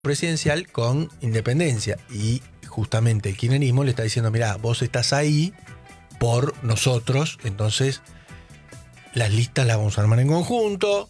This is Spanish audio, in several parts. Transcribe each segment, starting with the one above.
presidencial con independencia. Y justamente el kirchnerismo le está diciendo, mirá, vos estás ahí por nosotros, entonces las listas las vamos a armar en conjunto,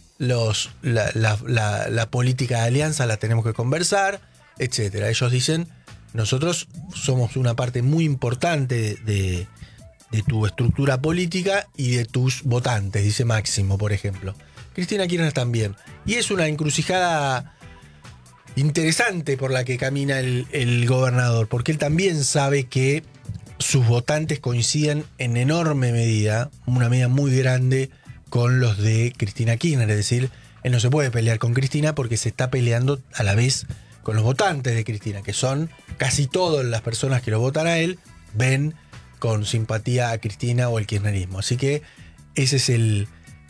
la política de alianza la tenemos que conversar, etcétera. Ellos dicen, nosotros somos una parte muy importante de tu estructura política y de tus votantes, dice Máximo, por ejemplo. Cristina Kirchner también. Y es una encrucijada interesante por la que camina el gobernador, porque él también sabe que sus votantes coinciden en enorme medida, una medida muy grande, con los de Cristina Kirchner. Es decir, él no se puede pelear con Cristina porque se está peleando a la vez con los votantes de Cristina, que son casi todas las personas que lo votan a él, ven con simpatía a Cristina o el kirchnerismo. Así que ese es el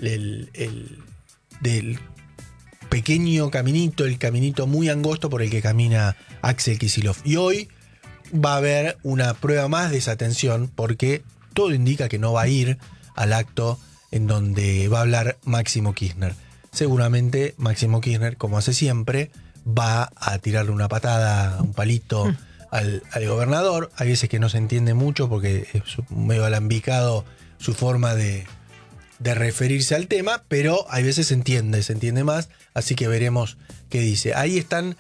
pequeño caminito, el caminito muy angosto por el que camina Axel Kicillof. Y hoy va a haber una prueba más de esa tensión, porque todo indica que no va a ir al acto en donde va a hablar Máximo Kirchner. Seguramente Máximo Kirchner, como hace siempre, va a tirarle una patada, un palito al gobernador. Hay veces que no se entiende mucho porque es medio alambicado su forma de referirse al tema, pero hay veces se entiende más, así que veremos qué dice. Ahí están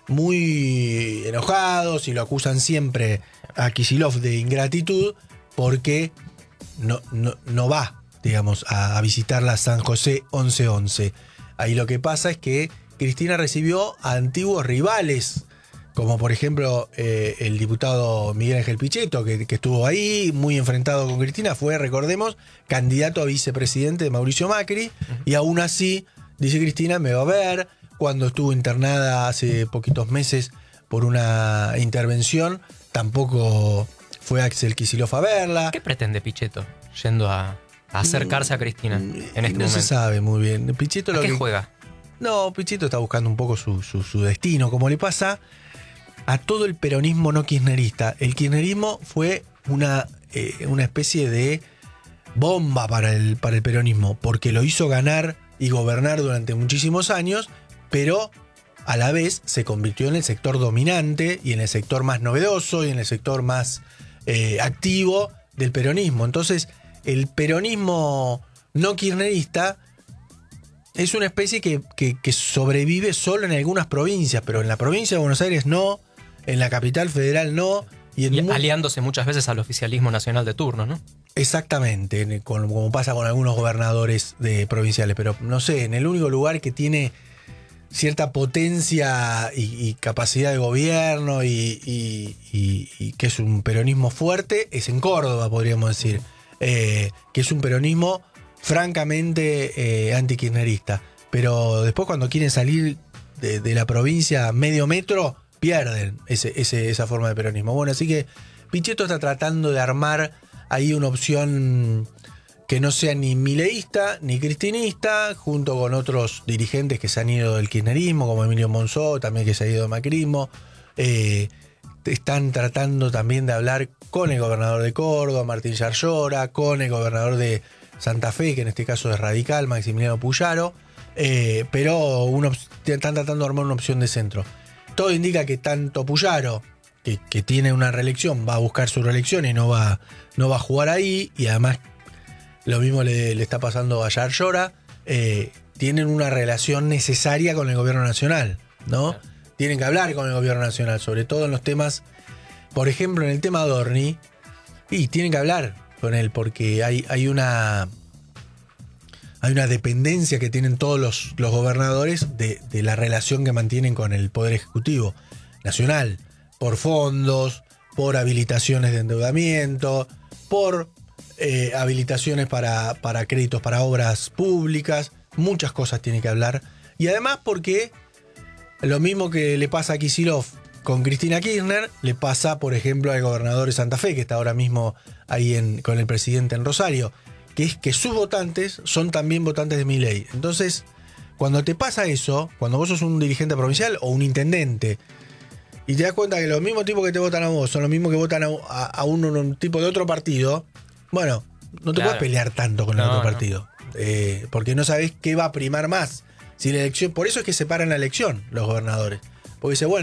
muy enojados y lo acusan siempre a Kicillof de ingratitud porque no va, digamos, a visitar la San José 1111. Ahí lo que pasa es que Cristina recibió a antiguos rivales, como por ejemplo el diputado Miguel Ángel Pichetto, que estuvo ahí muy enfrentado con Cristina, fue, recordemos, candidato a vicepresidente de Mauricio Macri, y aún así, dice Cristina, me va a ver. Cuando estuvo internada hace poquitos meses por una intervención, tampoco fue Axel Kicillof a verla. ¿Qué pretende Pichetto yendo a acercarse a Cristina en este momento? No se sabe muy bien. Pichetto ¿A qué juega? No, Pichetto está buscando un poco su destino, como le pasa a todo el peronismo no kirchnerista. El kirchnerismo fue una especie de bomba para el peronismo, porque lo hizo ganar y gobernar durante muchísimos años, pero a la vez se convirtió en el sector dominante y en el sector más novedoso y en el sector más activo del peronismo. Entonces, el peronismo no kirchnerista es una especie que sobrevive solo en algunas provincias, pero en la provincia de Buenos Aires no, en la capital federal no. Y aliándose muchas veces al oficialismo nacional de turno, ¿no? Exactamente, como pasa con algunos gobernadores provinciales, pero no sé, en el único lugar que tiene cierta potencia y capacidad de gobierno y que es un peronismo fuerte, es en Córdoba, podríamos decir, que es un peronismo francamente antikirchnerista. Pero después, cuando quieren salir de la provincia medio metro, pierden esa forma de peronismo. Bueno, así que Pichetto está tratando de armar ahí una opción que no sea ni mileísta ni cristinista, junto con otros dirigentes que se han ido del kirchnerismo, como Emilio Monzó, también que se ha ido del macrismo. Están tratando también de hablar con el gobernador de Córdoba, Martín Yarlora, con el gobernador de Santa Fe, que en este caso es radical, Maximiliano Puyaro, pero están tratando de armar una opción de centro. Todo indica que tanto Puyaro, que tiene una reelección, va a buscar su reelección y no va a jugar ahí, y además lo mismo le está pasando a Yarlora, tienen una relación necesaria con el gobierno nacional, ¿no? Claro. Tienen que hablar con el gobierno nacional, sobre todo en los temas, por ejemplo, en el tema Adorni, y tienen que hablar con él, porque hay una dependencia que tienen todos los gobernadores de la relación que mantienen con el Poder Ejecutivo Nacional, por fondos, por habilitaciones de endeudamiento, por habilitaciones para créditos para obras públicas. Muchas cosas tiene que hablar. Y además porque lo mismo que le pasa a Kicillof con Cristina Kirchner, le pasa, por ejemplo, al gobernador de Santa Fe, que está ahora mismo ahí con el presidente en Rosario, que es que sus votantes son también votantes de Milei. Entonces, cuando te pasa eso, cuando vos sos un dirigente provincial o un intendente, y te das cuenta que los mismos tipos que te votan a vos son los mismos que votan a un tipo de otro partido, bueno, no te puedes pelear tanto con el otro partido. Porque no sabés qué va a primar más. Si la elección, por eso es que separan la elección los gobernadores. Porque dice, bueno,